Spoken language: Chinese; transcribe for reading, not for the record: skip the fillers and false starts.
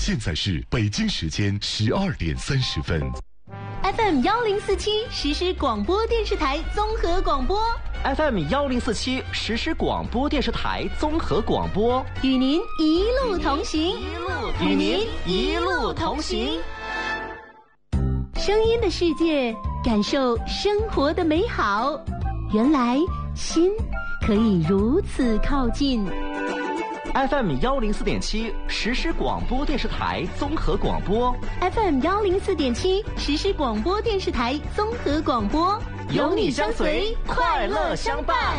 现在是北京时间12:30。 FM 1047实时广播电视台综合广播。 FM 1047实时广播电视台综合广播， 与您一路同行， 与您一路同行。 声音的世界，感受生活的美好。原来心可以如此靠近。 FM 104.7实时广播电视台综合广播。 FM 104.7实时广播电视台综合广播， 有你相随，快乐相伴。